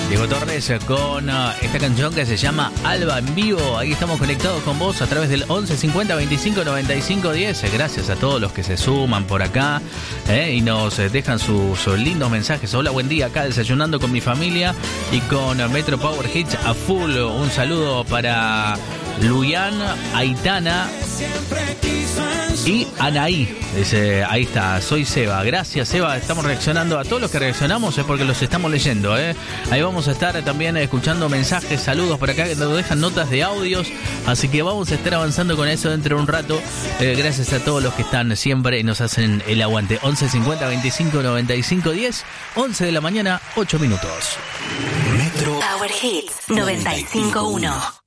Diego Torres con esta canción que se llama Alba en vivo. Ahí estamos conectados con vos a través del 11 50 25 95 10. Gracias a todos los que se suman por acá y nos dejan sus lindos mensajes. Hola, buen día, acá desayunando con mi familia y con Metro Power Hits a full. Un saludo para Luyan, Aitana y Anaí. Dice, ahí está, soy Seba. Gracias, Seba. Estamos reaccionando a todos los que reaccionamos, es porque los estamos leyendo. Ahí vamos a estar también escuchando mensajes, saludos por acá que nos dejan notas de audios. Así que vamos a estar avanzando con eso dentro de un rato. Gracias a todos los que están siempre y nos hacen el aguante. 11 50 25 95 10, 11 de la mañana, 8 minutos. Metro Power Hits 95.1.